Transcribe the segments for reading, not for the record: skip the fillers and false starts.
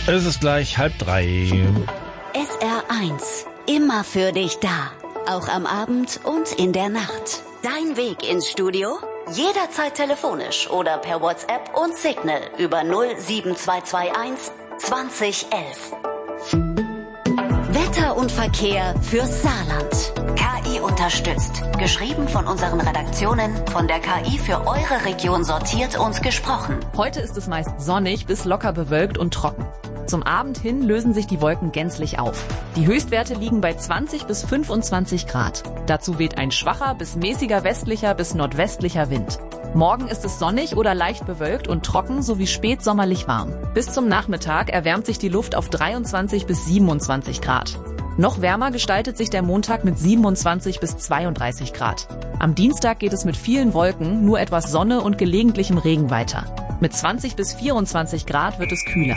Es ist gleich 2:30. SR1, immer für dich da. Auch am Abend und in der Nacht. Dein Weg ins Studio? Jederzeit telefonisch oder per WhatsApp und Signal über 07221 2011. Wetter und Verkehr fürs Saarland. KI unterstützt. Geschrieben von unseren Redaktionen, von der KI für eure Region sortiert und gesprochen. Heute ist es meist sonnig bis locker bewölkt und trocken. Zum Abend hin lösen sich die Wolken gänzlich auf. Die Höchstwerte liegen bei 20 bis 25 Grad. Dazu weht ein schwacher bis mäßiger westlicher bis nordwestlicher Wind. Morgen ist es sonnig oder leicht bewölkt und trocken sowie spätsommerlich warm. Bis zum Nachmittag erwärmt sich die Luft auf 23 bis 27 Grad. Noch wärmer gestaltet sich der Montag mit 27 bis 32 Grad. Am Dienstag geht es mit vielen Wolken, nur etwas Sonne und gelegentlichem Regen weiter. Mit 20 bis 24 Grad wird es kühler.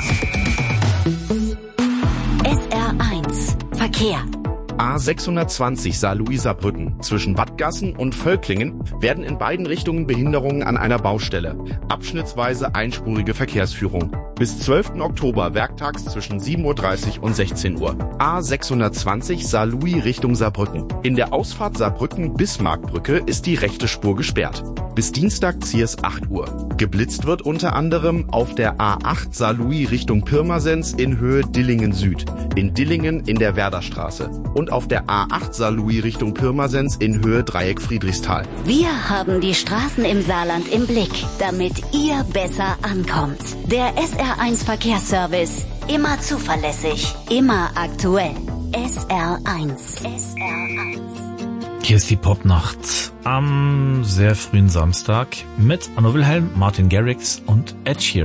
SR1 Verkehr. A620 Saarlouis-Saarbrücken. Zwischen Wattgassen und Völklingen werden in beiden Richtungen Behinderungen an einer Baustelle. Abschnittsweise einspurige Verkehrsführung. Bis 12. Oktober werktags zwischen 7:30 Uhr und 16 Uhr. A620 Saarlouis Richtung Saarbrücken. In der Ausfahrt Saarbrücken-Bismarckbrücke ist die rechte Spur gesperrt. Bis Dienstag Ziers 8 Uhr. Geblitzt wird unter anderem auf der A8 Saarlouis Richtung Pirmasens in Höhe Dillingen Süd. In Dillingen in der Werderstraße. Und auf der A8 Saarlouis Richtung Pirmasens in Höhe Dreieck Friedrichsthal. Wir haben die Straßen im Saarland im Blick, damit ihr besser ankommt. Der SR1 Verkehrsservice. Immer zuverlässig, immer aktuell. SR1. SR1. Hier ist die Popnacht am sehr frühen Samstag mit Anno Wilhelm, Martin Garrix und Ed Sheeran.